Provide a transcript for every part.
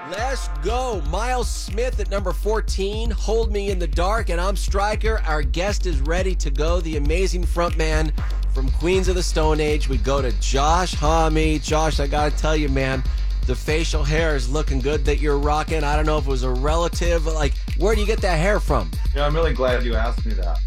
Let's go. Miles Smith at number 14, Hold Me in the Dark, and I'm Stryker. Our guest is ready to go, the amazing frontman from Queens of the Stone Age. We go to Josh Homme. Josh, I got to tell you, man, the facial hair is looking good that you're rocking. I don't know if it was a relative. Like, where do you get that hair from? Yeah, I'm really glad you asked me that.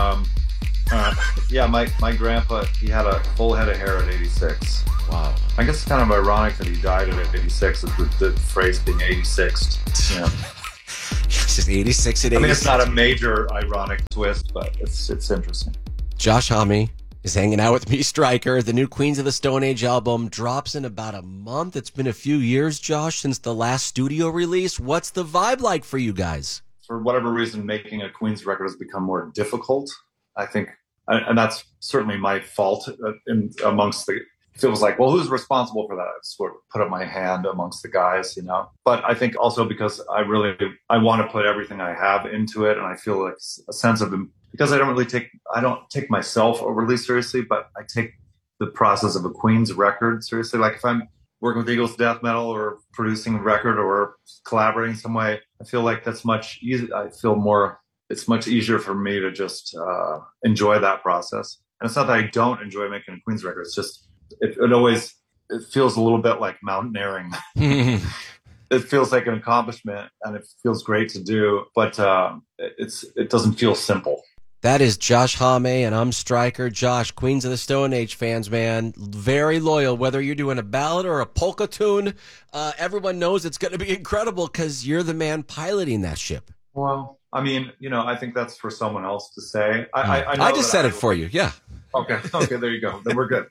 My grandpa, he had a full head of hair at 86. Wow. I guess it's kind of ironic that he died at 86, with the phrase being 86. Yeah. It's just 86 at 86. I mean, it's not a major ironic twist, but it's interesting. Josh Homme is hanging out with me, Stryker. The new Queens of the Stone Age album drops in about a month. It's been a few years, Josh, since the last studio release. What's the vibe like for you guys? For whatever reason, making a Queens record has become more difficult, I think. And that's certainly my fault amongst the... It feels like, well, who's responsible for that? I sort of put up my hand amongst the guys, you know. But I think also because I want to put everything I have into it, and I feel like a sense of, because I don't take myself overly seriously, but I take the process of a Queens record seriously. Like if I'm working with Eagles Death Metal or producing a record or collaborating some way, I feel like that's much easier. It's much easier for me to just enjoy that process. And it's not that I don't enjoy making a Queens record. It's just, it feels a little bit like mountaineering. It feels like an accomplishment and it feels great to do, but it doesn't feel simple. That is Josh Homme, and I'm Stryker. Josh, Queens of the Stone Age fans, man, very loyal. Whether you're doing a ballad or a polka tune, everyone knows it's going to be incredible because you're the man piloting that ship. Well, I mean, I think that's for someone else to say. I just said it for you. Yeah. Okay, there you go. Then we're good.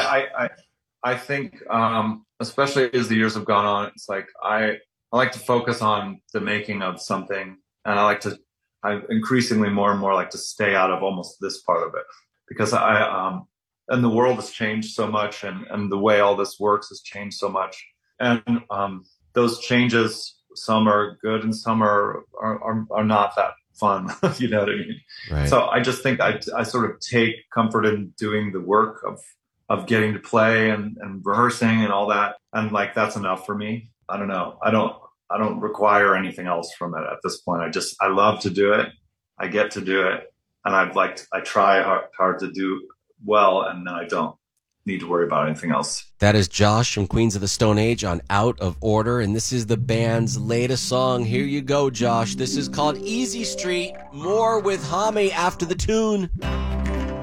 I think, especially as the years have gone on, it's like I like to focus on the making of something, and I increasingly more and more like to stay out of almost this part of it, because and the world has changed so much, and the way all this works has changed so much, and those changes, some are good and some are not that fun. You know what I mean? Right. So I just think I sort of take comfort in doing the work of getting to play and rehearsing and all that. And like, that's enough for me. I don't know. I don't require anything else from it at this point. I love to do it. I get to do it. And I try hard to do well, and then I don't need to worry about anything else. That is Josh from Queens of the Stone Age on Out of Order, and this is the band's latest song. Here you go, Josh. This is called Easy Street. More with Homme after the tune.